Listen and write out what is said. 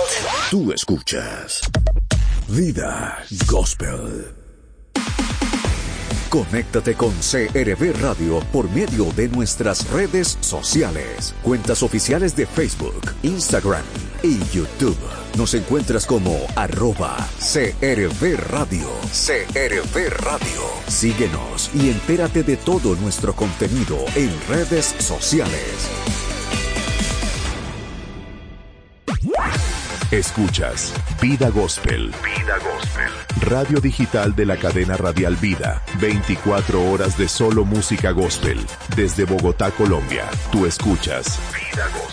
Tú escuchas Vida Gospel. Conéctate con CRV Radio por medio de nuestras redes sociales, cuentas oficiales de Facebook, Instagram y YouTube. Nos encuentras como @CRV Radio. CRV Radio. Síguenos y entérate de todo nuestro contenido en redes sociales. Escuchas Vida Gospel. Vida Gospel. Radio digital de la cadena radial Vida. 24 horas de solo música gospel. Desde Bogotá, Colombia. Tú escuchas Vida Gospel.